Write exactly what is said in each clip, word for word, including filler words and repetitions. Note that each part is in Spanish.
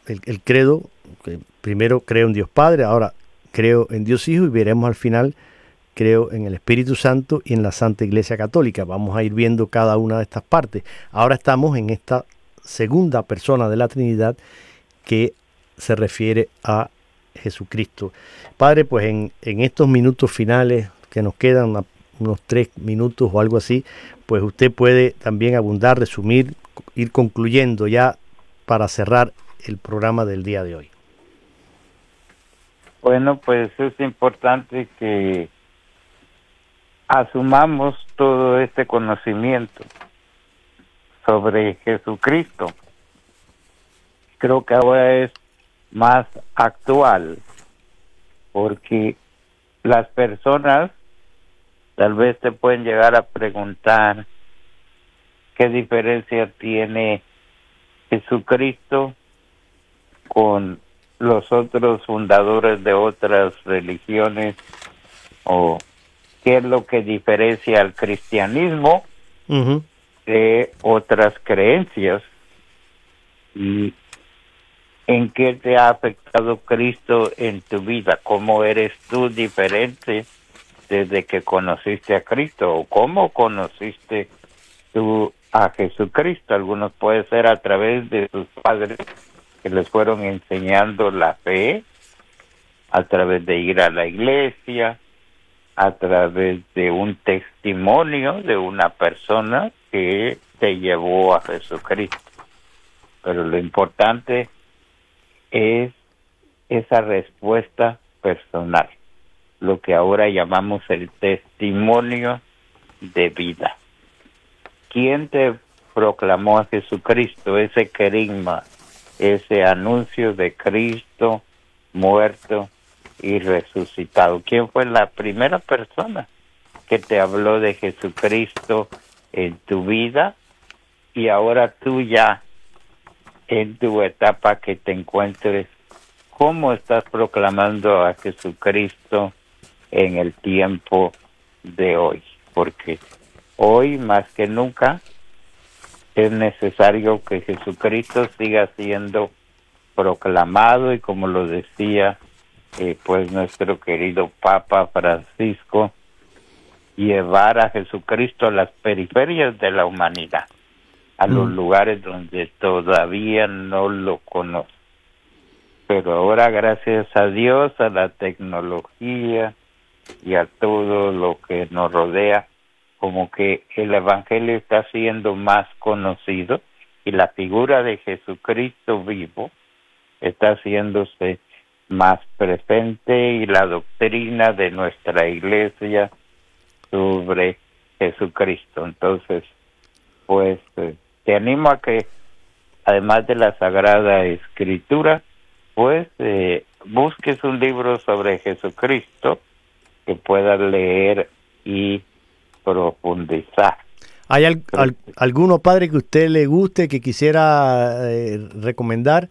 el, el credo, que primero creo en Dios Padre, ahora creo en Dios Hijo y veremos al final, creo en el Espíritu Santo y en la Santa Iglesia Católica. Vamos a ir viendo cada una de estas partes. Ahora estamos en esta segunda persona de la Trinidad que se refiere a Jesucristo. Padre, pues en, en estos minutos finales que nos quedan, una, unos tres minutos o algo así, pues usted puede también abundar, resumir, ir concluyendo ya para cerrar el programa del día de hoy. Bueno, pues es importante que asumamos todo este conocimiento sobre Jesucristo. Creo que ahora es más actual, porque las personas tal vez te pueden llegar a preguntar qué diferencia tiene Jesucristo con los otros fundadores de otras religiones, o qué es lo que diferencia al cristianismo uh-huh. de otras creencias, y en qué te ha afectado Cristo en tu vida, cómo eres tú diferente desde que conociste a Cristo, o cómo conociste tú a Jesucristo. Algunos puede ser a través de sus padres que les fueron enseñando la fe, a través de ir a la iglesia, a través de un testimonio de una persona que te llevó a Jesucristo. Pero lo importante es esa respuesta personal, lo que ahora llamamos el testimonio de vida. ¿Quién te proclamó a Jesucristo? Ese querigma, ese anuncio de Cristo muerto y resucitado. ¿Quién fue la primera persona que te habló de Jesucristo en tu vida? Y ahora tú ya, en tu etapa que te encuentres, ¿cómo estás proclamando a Jesucristo en el tiempo de hoy? Porque hoy más que nunca es necesario que Jesucristo siga siendo proclamado, y como lo decía eh, pues nuestro querido Papa Francisco, llevar a Jesucristo a las periferias de la humanidad, a los mm. lugares donde todavía no lo conocen. Pero ahora, gracias a Dios, a la tecnología y a todo lo que nos rodea, como que el Evangelio está siendo más conocido, y la figura de Jesucristo vivo está haciéndose más presente, y la doctrina de nuestra iglesia sobre Jesucristo. Entonces, pues eh, te animo a que, además de la Sagrada Escritura, pues eh, busques un libro sobre Jesucristo que puedas leer y profundizar. ¿Hay al, al, alguno, padre, que a usted le guste, que quisiera eh, recomendar,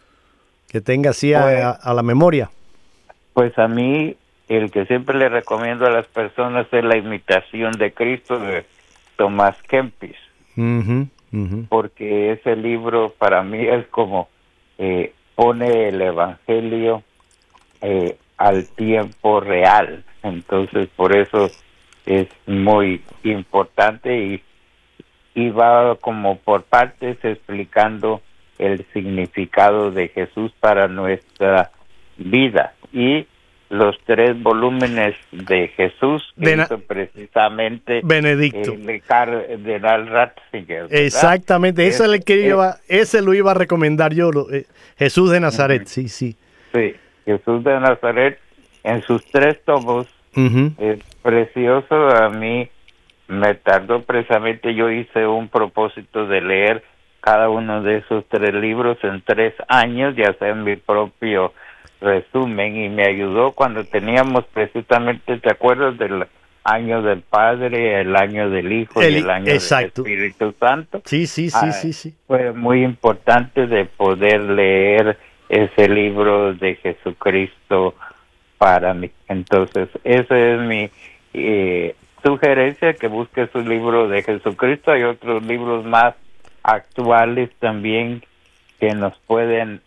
que tenga así a, pues, a, a la memoria? Pues a mí, el que siempre le recomiendo a las personas es La Imitación de Cristo, de Tomás Kempis. Uh-huh, uh-huh. Porque ese libro para mí es como eh, pone el Evangelio eh, al tiempo real. Entonces, por eso es muy importante, y, y va como por partes explicando el significado de Jesús para nuestra vida. Y los tres volúmenes de Jesús que Bena- hizo precisamente Benedicto el cardenal Ratzinger, ¿verdad? Exactamente, ese es el que iba, ese lo iba a recomendar yo, lo, eh, Jesús de Nazaret, uh-huh. sí, sí. Sí, Jesús de Nazaret, en sus tres tomos, uh-huh. es precioso. A mí me tardó precisamente, yo hice un propósito de leer cada uno de esos tres libros en tres años y hacer mi propio resumen, y me ayudó cuando teníamos precisamente, ¿te acuerdas del año del Padre, el año del Hijo el, y el año exacto. del Espíritu Santo? Sí, sí, sí, ah, sí, sí. Fue muy importante de poder leer ese libro de Jesucristo para mí. Entonces, esa es mi eh, sugerencia, que busques un libro de Jesucristo. Hay otros libros más actuales también que nos pueden